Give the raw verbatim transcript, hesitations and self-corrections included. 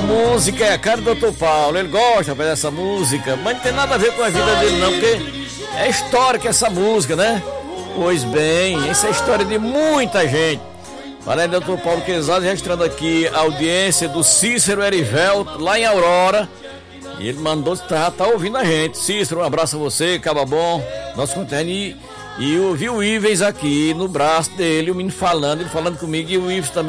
música é a cara do doutor Paulo. Ele gosta rapaz, dessa música, mas não tem nada a ver com a vida dele não, porque é histórica essa música, né? Pois bem, essa é a história de muita gente. Valeu, doutor Paulo Quezado, registrando aqui a audiência do Cícero Erivelto, lá em Aurora. E ele mandou, tá, tá ouvindo a gente. Cícero, um abraço a você, Caba Bom, nosso conterrâneo. E, e eu vi o Ives aqui no braço dele, o menino falando, ele falando comigo, e o Ives também.